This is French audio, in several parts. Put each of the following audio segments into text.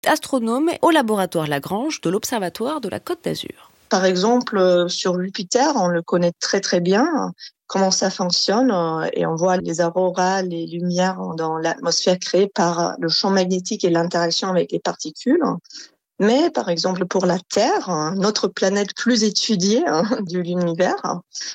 astronome au laboratoire Lagrange de l'Observatoire de la Côte d'Azur. Par exemple, sur Jupiter, on le connaît très très bien, comment ça fonctionne, et on voit les auroras, les lumières dans l'atmosphère créée par le champ magnétique et l'interaction avec les particules. Mais par exemple pour la Terre, notre planète plus étudiée de l'univers,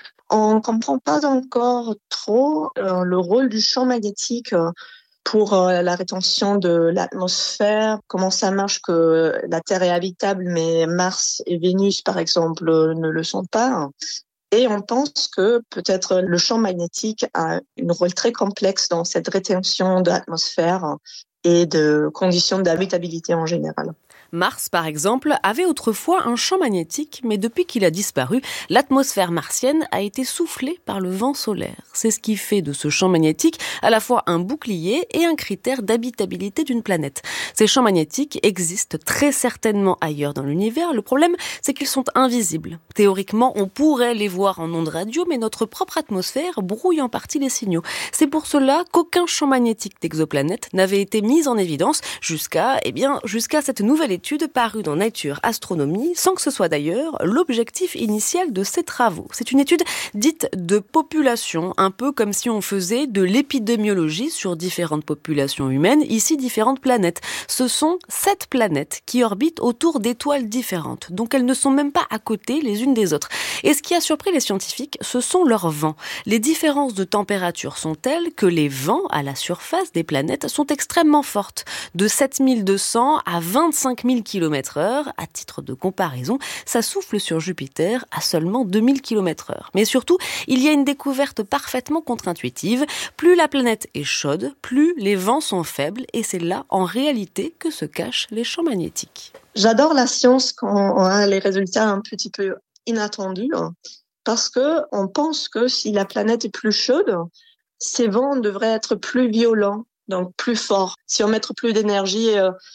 on comprend pas encore trop le rôle du champ magnétique pour la rétention de l'atmosphère, comment ça marche que la Terre est habitable, mais Mars et Vénus, par exemple, ne le sont pas. Et on pense que peut-être le champ magnétique a un rôle très complexe dans cette rétention de l'atmosphère et de conditions d'habitabilité en général. Mars, par exemple, avait autrefois un champ magnétique, mais depuis qu'il a disparu, l'atmosphère martienne a été soufflée par le vent solaire. C'est ce qui fait de ce champ magnétique à la fois un bouclier et un critère d'habitabilité d'une planète. Ces champs magnétiques existent très certainement ailleurs dans l'univers. Le problème, c'est qu'ils sont invisibles. Théoriquement, on pourrait les voir en ondes radio, mais notre propre atmosphère brouille en partie les signaux. C'est pour cela qu'aucun champ magnétique d'exoplanète n'avait été mis en évidence jusqu'à cette nouvelle étude parue dans Nature Astronomy, sans que ce soit d'ailleurs l'objectif initial de ces travaux. C'est une étude dite de population, un peu comme si on faisait de l'épidémiologie sur différentes populations humaines, ici différentes planètes. Ce sont 7 planètes qui orbitent autour d'étoiles différentes, donc elles ne sont même pas à côté les unes des autres. Et ce qui a surpris les scientifiques, ce sont leurs vents. Les différences de température sont telles que les vents à la surface des planètes sont extrêmement fortes, de 7200 à 25 000 km/h. À titre de comparaison, ça souffle sur Jupiter à seulement 2000 km/h. Mais surtout, il y a une découverte parfaitement contre-intuitive. Plus la planète est chaude, plus les vents sont faibles, et c'est là, en réalité, que se cachent les champs magnétiques. J'adore la science quand on a les résultats un petit peu inattendus, parce que on pense que si la planète est plus chaude, ces vents devraient être plus violents, donc plus forts. Si on met plus d'énergie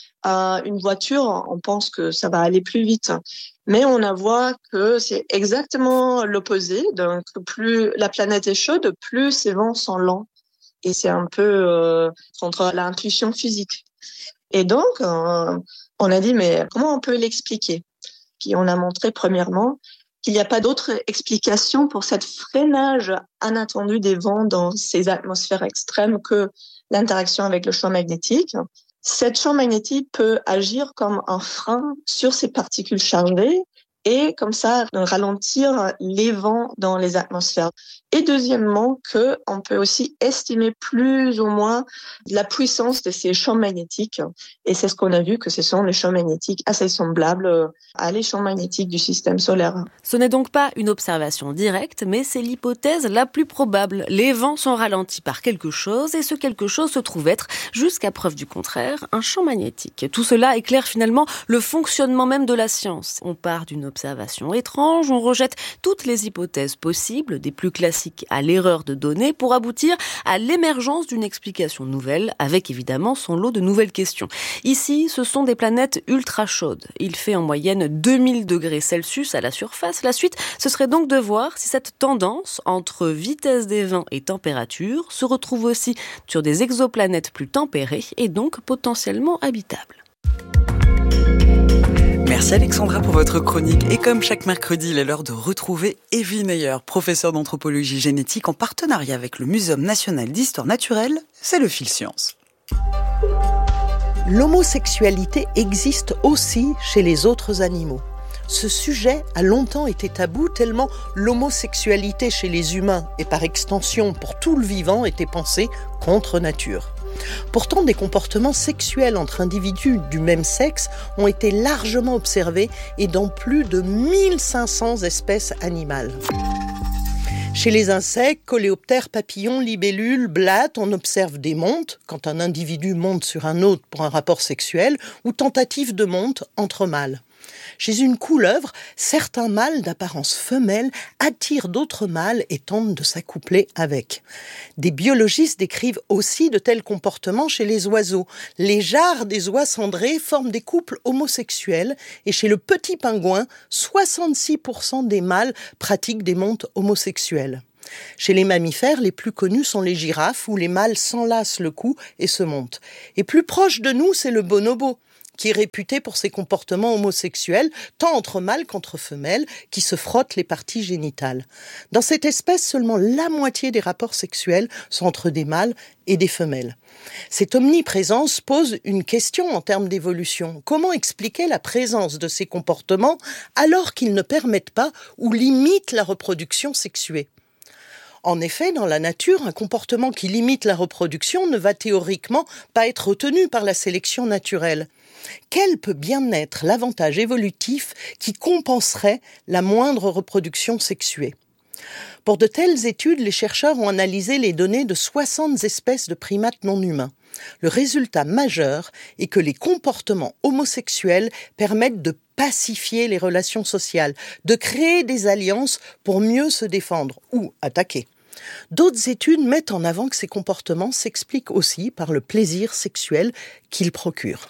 à une voiture, on pense que ça va aller plus vite. Mais on voit que c'est exactement l'opposé. Donc, plus la planète est chaude, plus ces vents sont lents. Et c'est un peu contre l'intuition physique. Et donc, on a dit, mais comment on peut l'expliquer? Puis on a montré, premièrement, qu'il n'y a pas d'autre explication pour cette freinage inattendu des vents dans ces atmosphères extrêmes que l'interaction avec le champ magnétique. Cet champ magnétique peut agir comme un frein sur ces particules chargées et comme ça ralentir les vents dans les atmosphères. Et deuxièmement, qu'on peut aussi estimer plus ou moins la puissance de ces champs magnétiques. Et c'est ce qu'on a vu, que ce sont les champs magnétiques assez semblables à les champs magnétiques du système solaire. Ce n'est donc pas une observation directe, mais c'est l'hypothèse la plus probable. Les vents sont ralentis par quelque chose, et ce quelque chose se trouve être, jusqu'à preuve du contraire, un champ magnétique. Tout cela éclaire finalement le fonctionnement même de la science. On part d'une observation étrange, on rejette toutes les hypothèses possibles, des plus classiques à l'erreur de données, pour aboutir à l'émergence d'une explication nouvelle, avec évidemment son lot de nouvelles questions. Ici, ce sont des planètes ultra chaudes. Il fait en moyenne 2000 degrés Celsius à la surface. La suite, ce serait donc de voir si cette tendance entre vitesse des vents et température se retrouve aussi sur des exoplanètes plus tempérées et donc potentiellement habitables. Merci Alexandra pour votre chronique. Et comme chaque mercredi, il est l'heure de retrouver Evelyne Ayer, professeure d'anthropologie génétique en partenariat avec le Muséum national d'histoire naturelle. C'est le Fil Science. L'homosexualité existe aussi chez les autres animaux. Ce sujet a longtemps été tabou tellement l'homosexualité chez les humains et par extension pour tout le vivant était pensée contre nature. Pourtant, des comportements sexuels entre individus du même sexe ont été largement observés et dans plus de 1500 espèces animales. Chez les insectes, coléoptères, papillons, libellules, blattes, on observe des montes, quand un individu monte sur un autre pour un rapport sexuel, ou tentatives de monte entre mâles. Chez une couleuvre, certains mâles d'apparence femelle attirent d'autres mâles et tentent de s'accoupler avec. Des biologistes décrivent aussi de tels comportements chez les oiseaux. Les jarres des oies cendrées forment des couples homosexuels et chez le petit pingouin, 66% des mâles pratiquent des montes homosexuelles. Chez les mammifères, les plus connus sont les girafes où les mâles s'enlacent le cou et se montent. Et plus proche de nous, c'est le bonobo. qui est réputé pour ses comportements homosexuels, tant entre mâles qu'entre femelles, qui se frottent les parties génitales. Dans cette espèce, seulement la moitié des rapports sexuels sont entre des mâles et des femelles. Cette omniprésence pose une question en termes d'évolution. Comment expliquer la présence de ces comportements alors qu'ils ne permettent pas ou limitent la reproduction sexuée ? En effet, dans la nature, un comportement qui limite la reproduction ne va théoriquement pas être retenu par la sélection naturelle. Quel peut bien être l'avantage évolutif qui compenserait la moindre reproduction sexuée ? Pour de telles études, les chercheurs ont analysé les données de 60 espèces de primates non humains. Le résultat majeur est que les comportements homosexuels permettent de pacifier les relations sociales, de créer des alliances pour mieux se défendre ou attaquer. D'autres études mettent en avant que ces comportements s'expliquent aussi par le plaisir sexuel qu'ils procurent.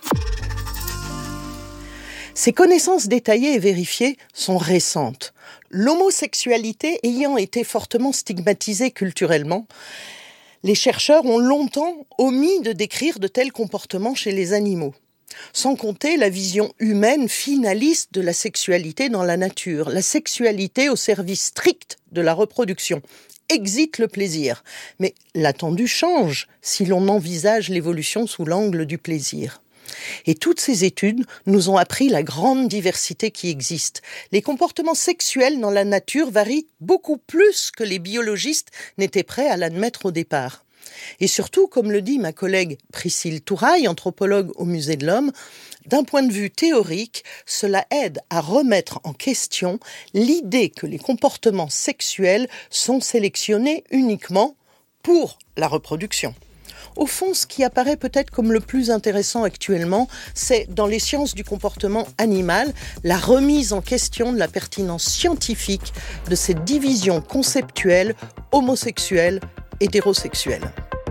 Ces connaissances détaillées et vérifiées sont récentes. L'homosexualité ayant été fortement stigmatisée culturellement, les chercheurs ont longtemps omis de décrire de tels comportements chez les animaux. Sans compter la vision humaine finaliste de la sexualité dans la nature, la sexualité au service strict de la reproduction. Exit le plaisir. Mais l'attendu change si l'on envisage l'évolution sous l'angle du plaisir. Et toutes ces études nous ont appris la grande diversité qui existe. Les comportements sexuels dans la nature varient beaucoup plus que les biologistes n'étaient prêts à l'admettre au départ. Et surtout, comme le dit ma collègue Priscille Touraille, anthropologue au Musée de l'Homme, d'un point de vue théorique, cela aide à remettre en question l'idée que les comportements sexuels sont sélectionnés uniquement pour la reproduction. Au fond, ce qui apparaît peut-être comme le plus intéressant actuellement, c'est, dans les sciences du comportement animal, la remise en question de la pertinence scientifique de cette division conceptuelle homosexuelle hétérosexuelle.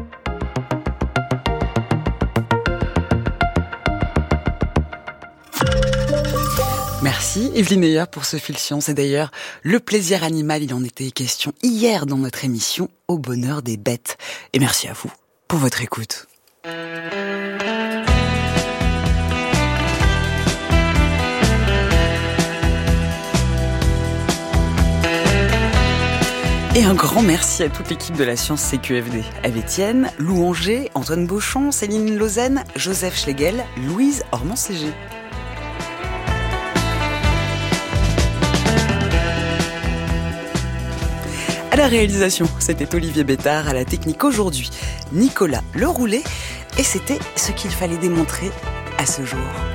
Merci Evelyne Heyer pour ce fil science. Et d'ailleurs, le plaisir animal, il en était question hier dans notre émission Au bonheur des bêtes. Et merci à vous pour votre écoute. Et un grand merci à toute l'équipe de la Science CQFD. Eve Etienne, Lou Anger, Antoine Beauchamp, Céline Lausanne, Joseph Schlegel, Louise Ormand-Ségé. À la réalisation, c'était Olivier Bétard, à la technique aujourd'hui, Nicolas Leroulet, et c'était ce qu'il fallait démontrer à ce jour.